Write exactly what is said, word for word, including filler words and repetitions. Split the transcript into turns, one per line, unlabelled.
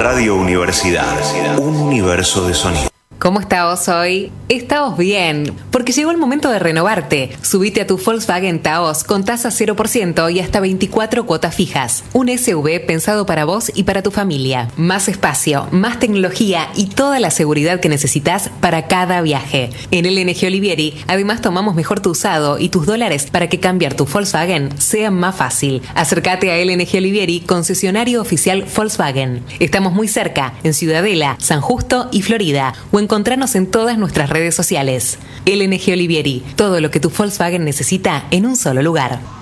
Radio Universidad, un universo de sonido.
¿Cómo estamos hoy? Estamos bien, porque llegó el momento de renovarte. Subite a tu Volkswagen Taos con tasa cero por ciento y hasta veinticuatro cuotas fijas. Un S U V pensado para vos y para tu familia. Más espacio, más tecnología y toda la seguridad que necesitas para cada viaje. En L N G Olivieri, además tomamos mejor tu usado y tus dólares para que cambiar tu Volkswagen sea más fácil. Acércate a L N G Olivieri, concesionario oficial Volkswagen. Estamos muy cerca, en Ciudadela, San Justo y Florida, o en Encontranos en todas nuestras redes sociales. L N G Olivieri, todo lo que tu Volkswagen necesita en un solo lugar.